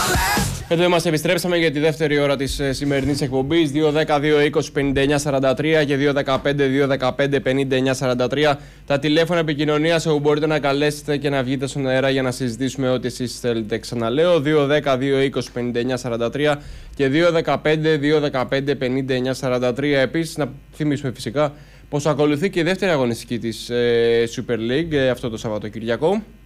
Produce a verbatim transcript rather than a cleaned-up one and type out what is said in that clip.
Εδώ είμαστε, επιστρέψαμε για τη δεύτερη ώρα της σημερινής εκπομπής. δύο δέκα δύο είκοσι πενήντα εννιά σαράντα τρία και δύο δεκαπέντε δύο δεκαπέντε πενήντα εννιά σαράντα τρία. Τα τηλέφωνα επικοινωνίας όπου μπορείτε να καλέσετε και να βγείτε στον αέρα για να συζητήσουμε ό,τι εσείς θέλετε. Ξαναλέω, δύο δέκα δύο είκοσι πενήντα εννιά σαράντα τρία και δύο δεκαπέντε δύο δεκαπέντε πενήντα εννιά σαράντα τρία. Επίσης, να θυμίσουμε φυσικά πως ακολουθεί και η δεύτερη αγωνιστική της ε, Super League ε, αυτό το Σαββατοκυριακό.